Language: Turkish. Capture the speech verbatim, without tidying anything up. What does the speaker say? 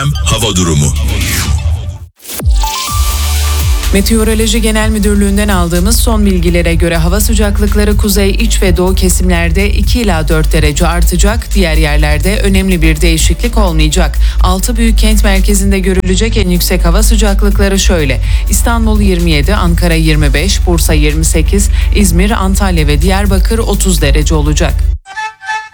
Hava durumu. Meteoroloji Genel Müdürlüğü'nden aldığımız son bilgilere göre hava sıcaklıkları kuzey, iç ve doğu kesimlerde iki ila dört derece artacak. Diğer yerlerde önemli bir değişiklik olmayacak. Altı büyük kent merkezinde görülecek en yüksek hava sıcaklıkları şöyle: İstanbul yirmi yedi, Ankara yirmi beş, Bursa yirmi sekiz, İzmir, Antalya ve Diyarbakır otuz derece olacak.